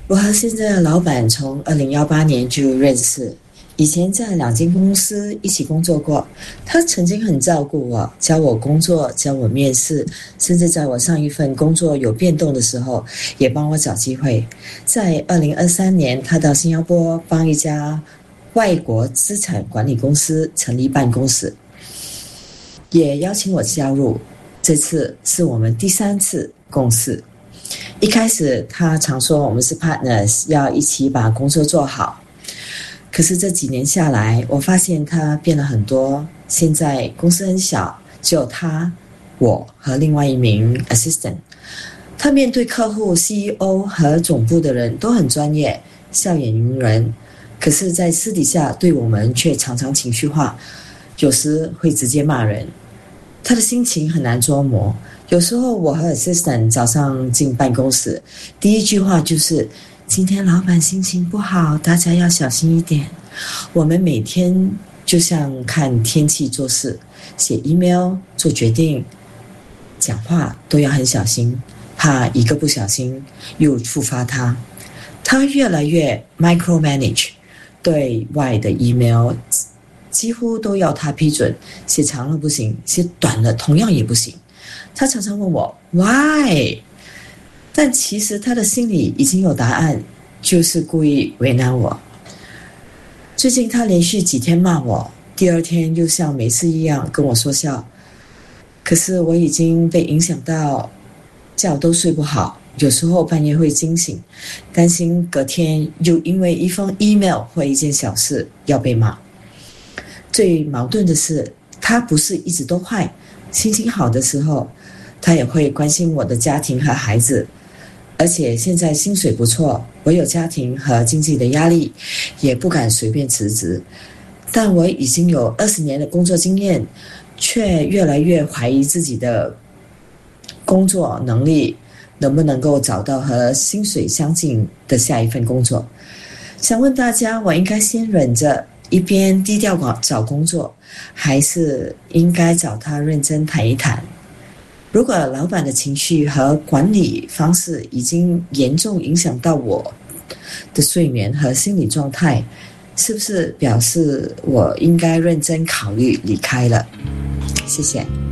我和现在的老板从2018年就认识，以前在2间公司一起工作过。他曾经很照顾我，教我工作，教我面试，甚至在我上一份工作有变动的时候，也帮我找机会。在2023年，他到新加坡帮一家外国资产管理公司成立办公室，也邀请我加入。这次是我们第3次共事。一开始他常说我们是 partners， 要一起把工作做好。可是这几年下来，我发现他变了很多。现在公司很小，只有他、我和另外一名 assistant。他面对客户、CEO 和总部的人都很专业，笑脸迎人。可是在私底下对我们却常常情绪化，有时会直接骂人。他的心情很难捉摸。有时候我和 assistant 早上进办公室，第一句话就是今天老板心情不好，大家要小心一点。我们每天就像看天气做事，写 email 做决定，讲话都要很小心，怕一个不小心又触发他。他越来越 micromanage， 对外的 email几乎都要他批准，写长了不行，写短了同样也不行。他常常问我 why， 但其实他的心里已经有答案，就是故意为难我。最近他连续几天骂我，第二天又像每次一样跟我说笑。可是我已经被影响到觉都睡不好，有时候半夜会惊醒，担心隔天又因为一封 email 或一件小事要被骂。最矛盾的是，他不是一直都坏，心情好的时候他也会关心我的家庭和孩子。而且现在薪水不错，我有家庭和经济的压力，也不敢随便辞职。但我已经有20年的工作经验，却越来越怀疑自己的工作能力能不能够找到和薪水相近的下一份工作。想问大家，我应该先忍着一边低调找工作，还是应该找他认真谈一谈？如果老板的情绪和管理方式已经严重影响到我的睡眠和心理状态，是不是表示我应该认真考虑离开了？谢谢。